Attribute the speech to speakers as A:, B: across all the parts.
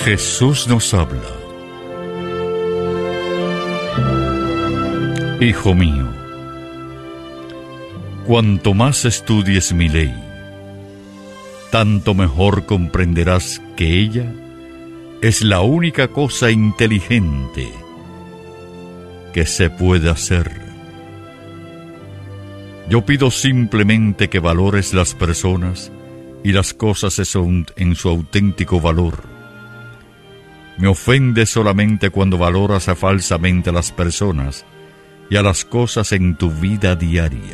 A: Jesús nos habla. Hijo mío, cuanto más estudies mi ley, tanto mejor comprenderás que ella es la única cosa inteligente que se puede hacer. Yo pido simplemente que valores las personas y las cosas en su auténtico valor. Me ofende solamente cuando valoras falsamente a las personas y a las cosas en tu vida diaria.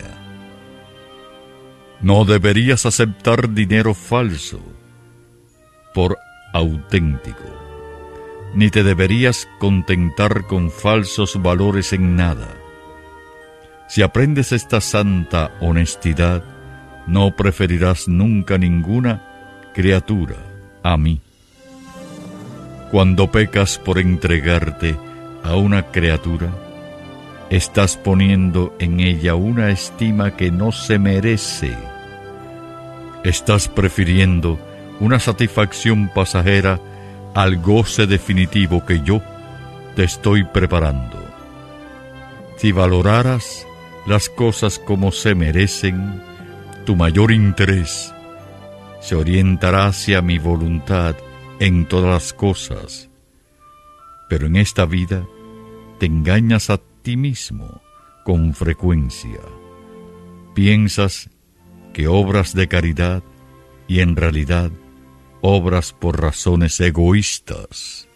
A: No deberías aceptar dinero falso por auténtico, ni te deberías contentar con falsos valores en nada. Si aprendes esta santa honestidad, no preferirás nunca ninguna criatura a mí. Cuando pecas por entregarte a una criatura, estás poniendo en ella una estima que no se merece. Estás prefiriendo una satisfacción pasajera al goce definitivo que yo te estoy preparando. Si valoraras las cosas como se merecen, tu mayor interés se orientará hacia mi voluntad en todas las cosas. Pero en esta vida te engañas a ti mismo con frecuencia. Piensas que obras de caridad y en realidad obras por razones egoístas.